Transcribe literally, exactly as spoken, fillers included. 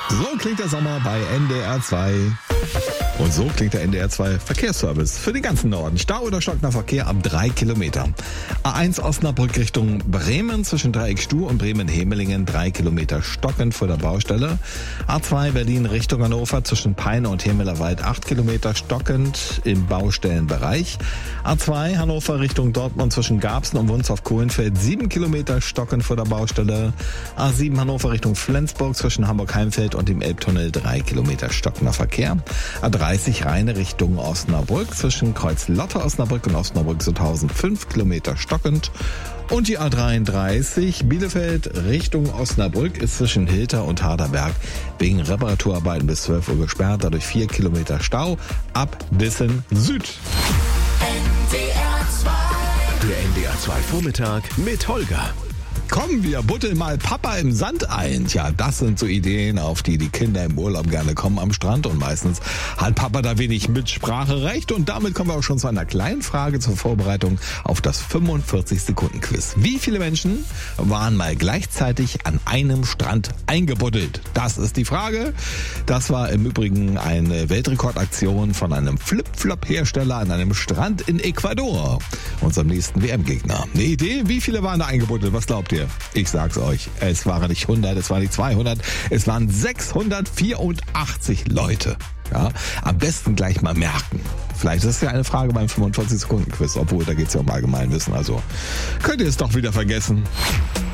So klingt der Sommer bei N D R zwei. Und so klingt der N D R zwei Verkehrsservice für den ganzen Norden. Stau oder stockender Verkehr ab drei Kilometer. A eins Osnabrück Richtung Bremen zwischen Dreieck Stuh und Bremen-Hemelingen drei Kilometer stockend vor der Baustelle. A zwei Berlin Richtung Hannover zwischen Peine und Hemelerwald acht Kilometer stockend im Baustellenbereich. A zwei Hannover Richtung Dortmund zwischen Garbsen und Wunstorf-Kohlenfeld sieben Kilometer stockend vor der Baustelle. A sieben Hannover Richtung Flensburg zwischen Hamburg-Heimfeld und dem Elbtunnel drei Kilometer stockender Verkehr. A dreißig Rheine Richtung Osnabrück zwischen Kreuz-Lotte Osnabrück und Osnabrück-Sutthausen fünf Kilometer stockend. Und die A dreiunddreißig Bielefeld Richtung Osnabrück ist zwischen Hilter und Harderberg wegen Reparaturarbeiten bis zwölf Uhr gesperrt, dadurch vier Kilometer Stau ab Dissen Süd. N D R zwei. Der N D R zwei Vormittag mit Holger. Komm, wir buddeln mal Papa im Sand ein. Tja, das sind so Ideen, auf die die Kinder im Urlaub gerne kommen am Strand. Und meistens hat Papa da wenig Mitspracherecht. Und damit kommen wir auch schon zu einer kleinen Frage zur Vorbereitung auf das fünfundvierzig Sekunden Quiz. Wie viele Menschen waren mal gleichzeitig an einem Strand eingebuddelt? Das ist die Frage. Das war im Übrigen eine Weltrekordaktion von einem Flip-Flop-Hersteller an einem Strand in Ecuador, unserem nächsten W M-Gegner. Eine Idee? Wie viele waren da eingebuddelt? Was glaubt ihr? Ich sag's euch. Es waren nicht hundert, es waren nicht zweihundert, es waren sechshundertvierundachtzig Leute. Ja, am besten gleich mal merken. Vielleicht ist es ja eine Frage beim fünfundvierzig Sekunden Quiz, obwohl da geht's ja um Allgemeinwissen. Also könnt ihr es doch wieder vergessen.